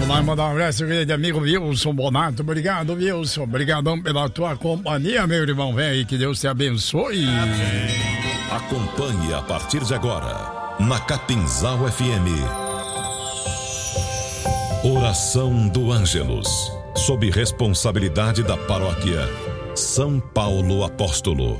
Vai mandar um abraço, grande amigo Wilson Bonato. Obrigado, Wilson. Obrigadão pela tua companhia, meu irmão velho. Que Deus te abençoe. Acompanhe a partir de agora, na Capinzal FM, Oração do Ângelus, sob responsabilidade da paróquia São Paulo Apóstolo.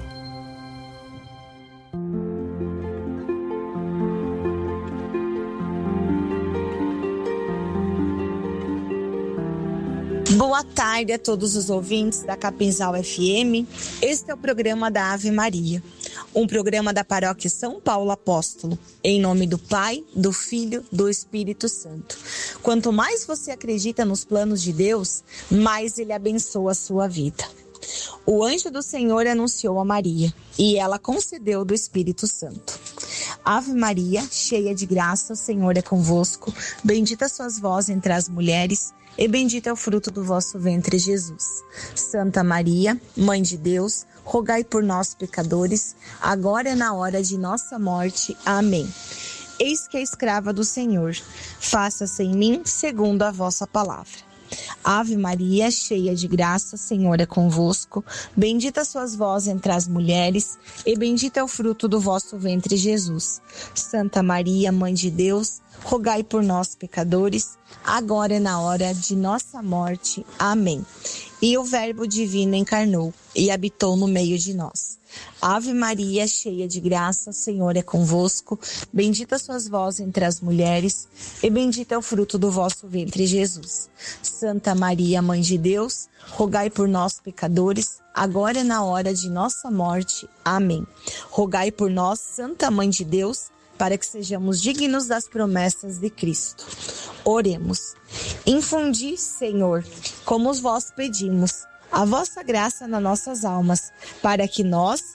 Boa tarde a todos os ouvintes da Capinzal FM. Este é o programa da Ave Maria, um programa da Paróquia São Paulo Apóstolo, em nome do Pai, do Filho, do Espírito Santo. Quanto mais você acredita nos planos de Deus, mais Ele abençoa a sua vida. O anjo do Senhor anunciou a Maria, e ela concedeu do Espírito Santo. Ave Maria, cheia de graça, o Senhor é convosco. Bendita sois vós entre as mulheres, e bendito é o fruto do vosso ventre, Jesus. Santa Maria, Mãe de Deus, rogai por nós, pecadores, agora e na hora de nossa morte. Amém. Eis que a escrava do Senhor, faça-se em mim segundo a vossa palavra. Ave Maria, cheia de graça, o Senhor é convosco. Bendita sois vós entre as mulheres, e bendito é o fruto do vosso ventre, Jesus. Santa Maria, Mãe de Deus, rogai por nós, pecadores, agora e na hora de nossa morte. Amém. E o Verbo divino encarnou e habitou no meio de nós. Ave Maria, cheia de graça, o Senhor é convosco. Bendita sois vós entre as mulheres, e bendito é o fruto do vosso ventre, Jesus. Santa Maria, Mãe de Deus, rogai por nós, pecadores, agora e na hora de nossa morte. Amém. Rogai por nós, Santa Mãe de Deus, para que sejamos dignos das promessas de Cristo. Oremos. Infundi, Senhor, como vós pedimos, a vossa graça nas nossas almas, para que nós,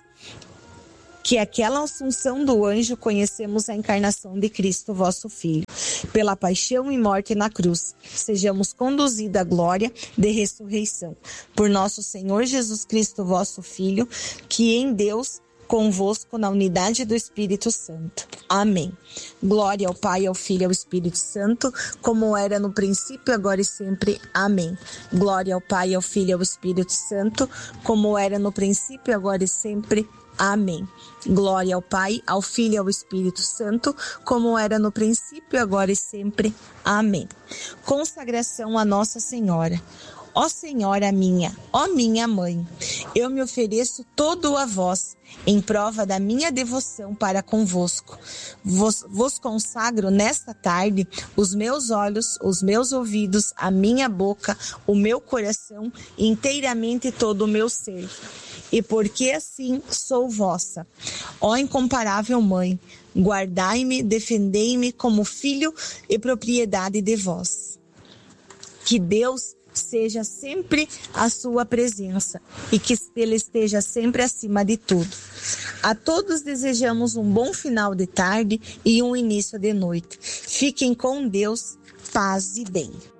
que aquela assunção do anjo, conhecemos a encarnação de Cristo, vosso Filho, pela paixão e morte na cruz, sejamos conduzidos à glória de ressurreição. Por nosso Senhor Jesus Cristo, vosso Filho, que em Deus, convosco na unidade do Espírito Santo. Amém. Glória ao Pai, ao Filho e ao Espírito Santo, como era no princípio, agora e sempre. Amém. Glória ao Pai, ao Filho e ao Espírito Santo, como era no princípio, agora e sempre. Amém. Glória ao Pai, ao Filho e ao Espírito Santo, como era no princípio, agora e sempre. Amém. Consagração a Nossa Senhora. Ó Senhora minha, ó minha mãe, eu me ofereço todo a vós, em prova da minha devoção para convosco. Vos consagro nesta tarde os meus olhos, os meus ouvidos, a minha boca, o meu coração, inteiramente todo o meu ser. E porque assim sou vossa, ó incomparável Mãe, guardai-me, defendei-me como filho e propriedade de vós. Que Deus seja sempre a sua presença e que Ele esteja sempre acima de tudo. A todos desejamos um bom final de tarde e um início de noite. Fiquem com Deus, paz e bem.